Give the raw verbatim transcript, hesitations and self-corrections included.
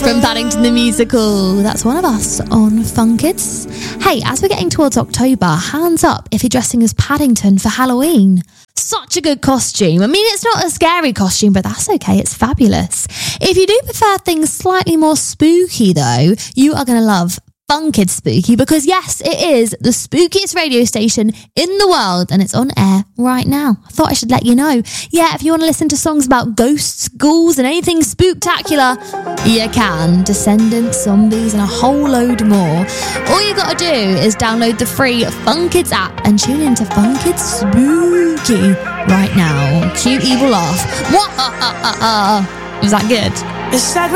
from Paddington the Musical. That's one of us on Fun Kids. Hey, as we're getting towards October, hands up if you're dressing as Paddington for Halloween. Such a good costume. I mean, it's not a scary costume, but that's okay. It's fabulous. If you do prefer things slightly more spooky, though, you are going to love Fun Kids Spooky, because yes, it is the spookiest radio station in the world, and it's on air right now. I thought I should let you know. Yeah, if you want to listen to songs about ghosts, ghouls, and anything spooktacular, you can. Descendants, zombies, and a whole load more. All you got to do is download the free Fun Kids app and tune into Fun Kids Spooky right now. Cute evil laugh. Was that good? It's sad when